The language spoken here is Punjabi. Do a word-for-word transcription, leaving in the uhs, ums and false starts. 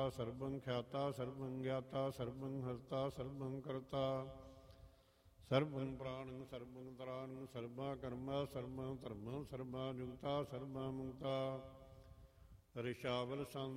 ਸਰਬੰ ਖਿਆਤਾ ਸਰਬੰ ਗਿਆਤਾ ਸਰਬੰ ਹਰਤਾ ਸਰਬੰ ਕਰਤਾ ਸਰਬੰ ਪ੍ਰਾਣੰ ਸਰਬੰ ਤਰਾਣੰ ਸਰਬਾ ਕਰਮਾ ਸਰਬੰ ਧਰਮੰ ਸਰਬਾ ਜੁਗਤਾ ਸਰਬਾ ਮੁਕਤਾ ਰਿਸ਼ਾਵਲ ਸੰਤ